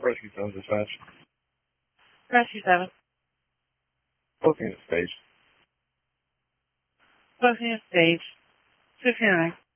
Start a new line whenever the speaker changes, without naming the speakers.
Rescue 7 dispatch.
Rescue 7.
Booking at stage.
Booking at stage 59.